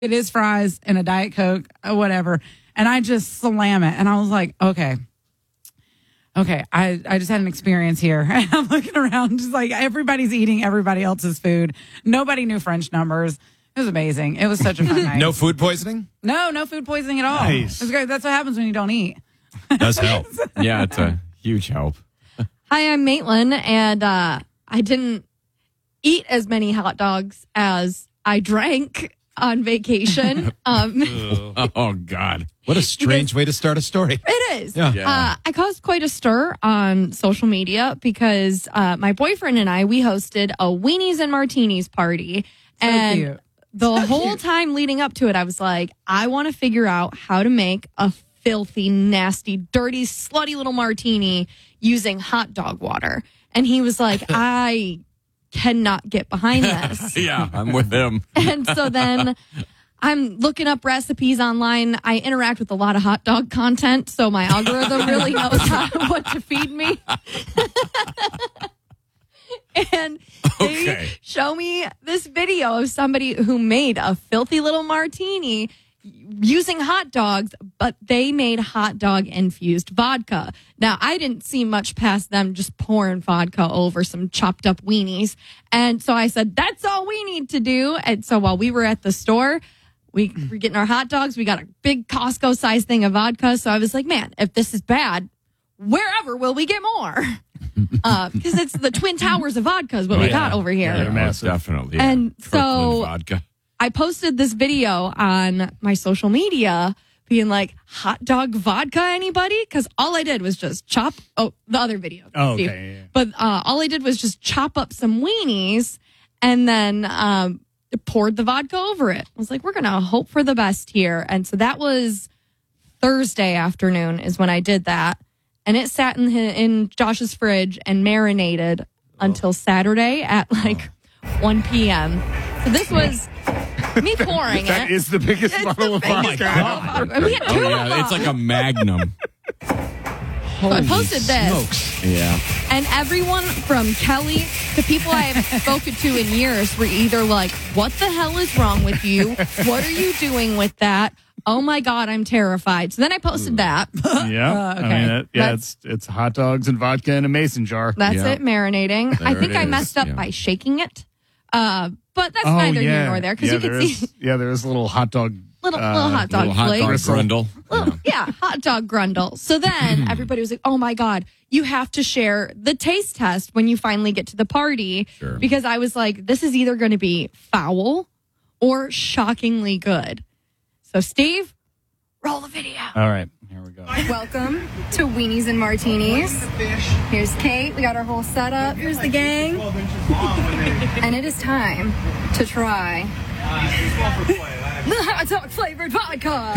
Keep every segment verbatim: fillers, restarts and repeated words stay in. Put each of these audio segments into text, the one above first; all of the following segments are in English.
It is fries and a Diet Coke, or whatever. And I just slam it. And I was like, okay. Okay, I, I just had an experience here. I'm looking around, just like everybody's eating everybody else's food. Nobody knew French numbers. It was amazing. It was such a fun night. No food poisoning? No, no food poisoning at all. Nice. It was great. That's what happens when you don't eat. Does help. Yeah, it's a huge help. Hi, I'm Maitland, and uh, I didn't eat as many hot dogs as I drank on vacation. Um, Oh, God. What a strange way to start a story. it is. Yeah. Uh, I caused quite a stir on social media because uh, my boyfriend and I, we hosted a Weenies and Martinis party. So and cute. the whole time leading up to it, I was like, I want to figure out how to make a filthy, nasty, dirty, slutty little martini using hot dog water. And he was like, I cannot get behind this. Yeah, I'm with him. And so then I'm looking up recipes online. I interact with a lot of hot dog content, so my algorithm really knows how, what to feed me. And they Okay. show me this video of somebody who made a filthy little martini using hot dogs, but they made hot dog infused vodka. Now, I didn't see much past them just pouring vodka over some chopped up weenies. And so I said, that's all we need to do. And so while we were at the store, we were getting our hot dogs. We got a big Costco sized thing of vodka. So I was like, man, if this is bad, wherever will we get more? Uh, because it's the Twin Towers of vodka is what we Yeah. got over here. Yeah, they're most massive. definitely. And yeah. so- Kirkland vodka. I posted this video on my social media being like, hot dog vodka, anybody? Because all I did was just chop. Oh, the other video. Oh, Steve. okay, yeah, yeah. But uh, all I did was just chop up some weenies and then um, poured the vodka over it. I was like, we're going to hope for the best here. And so that was Thursday afternoon is when I did that. And it sat in, hi- in Josh's fridge and marinated until Saturday at like one p.m. So this was me pouring That it. is the biggest It's bottle the of biggest vodka. bottle of vodka. We had two Oh, of yeah. them. It's like a magnum. So I posted this, Smokes. Yeah. and everyone from Kelly to people I have spoken to in years were either like, what the hell is wrong with you? What are you doing with that? Oh my God, I'm terrified. So then I posted that. Yeah, Uh, okay. I mean, it, yeah, That's- it's it's hot dogs and vodka in a mason jar. That's Yeah. it, marinating. I There think it I is, messed up yeah. by shaking it. Uh, but that's oh neither yeah, here nor there because yeah, you can there see is, yeah, there is a little hot dog. little, uh, little hot dog Little hot dog flakes. grundle. Well, yeah, hot dog grundle. So then everybody was like, oh my God, you have to share the taste test when you finally get to the party. Sure. Because I was like, this is either going to be foul or shockingly good. So, Steve, roll the video. All right, here we go. Welcome to Weenies and Martinis. Here's Kate. We got our whole setup. Here's the gang. And it is time to try the hot dog flavored vodka.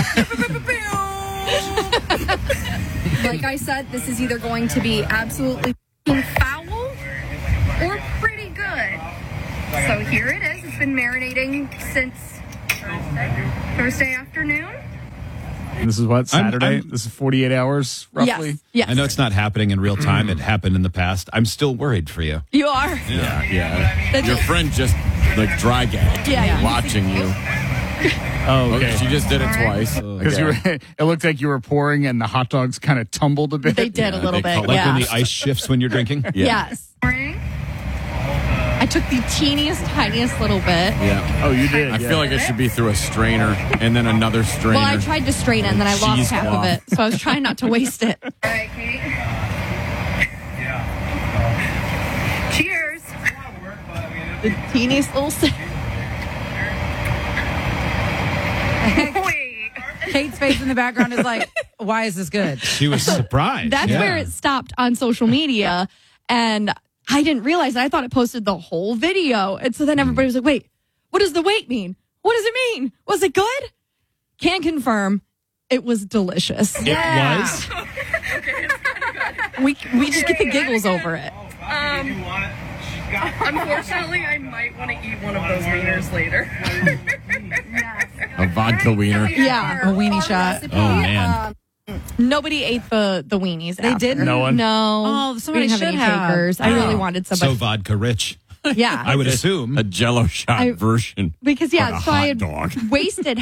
Like I said, this is either going to be absolutely f***ing foul or pretty good. So here it is. It's been marinating since Thursday, Thursday afternoon. This is what I'm- Saturday. I'm- this is forty-eight hours roughly. Yes. Yes. I know it's not happening in real time. It happened in the past. I'm still worried for you. You are. Yeah, yeah. That's Your it. friend just like dry gagged Yeah, yeah. watching you. Oh, Okay. okay. She just did it All right. twice. Because you were, it looked like you were pouring, and the hot dogs kind of tumbled a bit. They did a little They bit. call- like yeah. when the ice shifts when you're drinking. Yeah. Yes. Morning. I took the teeniest, tiniest little bit. Yeah. Oh, you did. I yeah. feel like it should be through a strainer and then another strainer. Well, I tried to strain it and then I lost half of Cheesecloth. it. So I was trying not to waste it. All right, Kate. Cheers. The teeniest little sip. Wait. Kate's face in the background is like, why is this good? She was surprised. That's Yeah. where it stopped on social media. And I didn't realize. I thought it posted the whole video. And so then everybody was like, wait, what does the wait mean? What does it mean? Was it good? Can confirm it was delicious. It was. We, we just get the giggles over it. Unfortunately, I might want to eat one of those wieners later. A vodka wiener. Yeah. A weenie shot. Oh man. Nobody ate the, the weenies. They after. didn't? No one? No. Oh, somebody we didn't have should any have. takers. I really Oh. wanted So somebody. vodka rich. yeah. I would assume a Jello shot I- version. Because, yeah, of a so I hot had dog. wasted